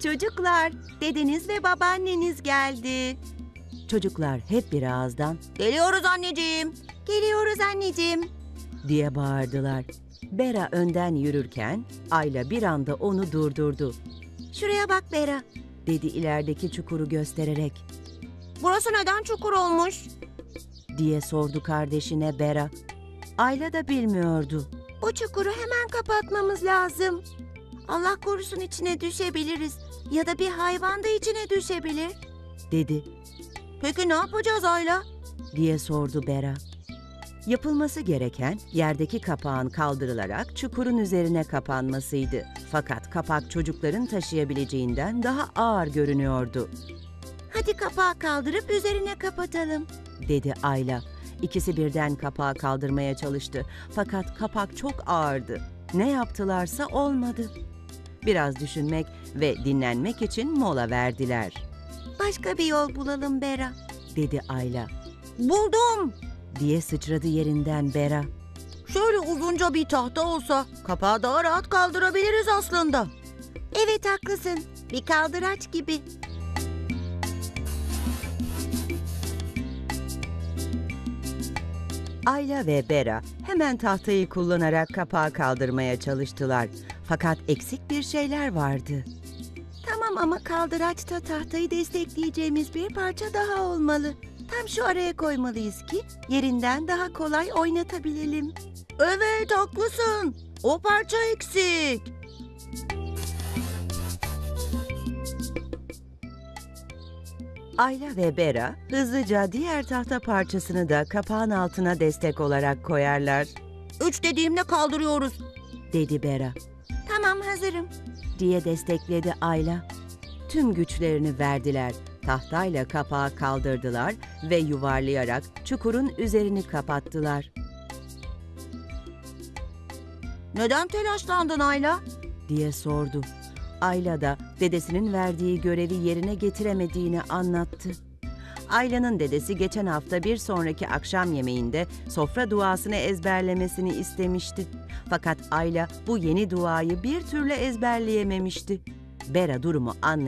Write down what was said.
Çocuklar, dedeniz ve babaanneniz geldi. Çocuklar hep bir ağızdan "Geliyoruz anneciğim, geliyoruz anneciğim" diye bağırdılar. Bera önden yürürken Ayla bir anda onu durdurdu. "Şuraya bak Bera," dedi ilerideki çukuru göstererek. "Burası neden çukur olmuş?" diye sordu kardeşine Bera. Ayla da bilmiyordu. "Bu çukuru hemen kapatmamız lazım. Allah korusun içine düşebiliriz ya da bir hayvan da içine düşebilir," dedi. "Peki ne yapacağız Ayla?" diye sordu Bera. Yapılması gereken yerdeki kapağın kaldırılarak çukurun üzerine kapanmasıydı. Fakat kapak çocukların taşıyabileceğinden daha ağır görünüyordu. "Hadi kapağı kaldırıp üzerine kapatalım," dedi Ayla. İkisi birden kapağı kaldırmaya çalıştı. Fakat kapak çok ağırdı. Ne yaptılarsa olmadı. Biraz düşünmek ve dinlenmek için mola verdiler. "Başka bir yol bulalım Bera," dedi Ayla. "Buldum!" diye sıçradı yerinden Bera. "Şöyle uzunca bir tahta olsa kapağı daha rahat kaldırabiliriz aslında." "Evet haklısın. Bir kaldıraç gibi." Ayla ve Bera hemen tahtayı kullanarak kapağı kaldırmaya çalıştılar. Fakat eksik bir şeyler vardı. "Tamam ama kaldıraçta tahtayı destekleyeceğimiz bir parça daha olmalı. Tam şu araya koymalıyız ki yerinden daha kolay oynatabilelim." "Evet haklısın. O parça eksik." Ayla ve Bera hızlıca diğer tahta parçasını da kapağın altına destek olarak koyarlar. "Üç dediğimde kaldırıyoruz," dedi Bera. "Tamam hazırım," diye destekledi Ayla. Tüm güçlerini verdiler. Tahtayla kapağı kaldırdılar ve yuvarlayarak çukurun üzerini kapattılar. "Neden telaşlandın Ayla?" diye sordu. Ayla da dedesinin verdiği görevi yerine getiremediğini anlattı. Ayla'nın dedesi geçen hafta bir sonraki akşam yemeğinde sofra duasını ezberlemesini istemişti. Fakat Ayla bu yeni duayı bir türlü ezberleyememişti. Bera durumu anlayınca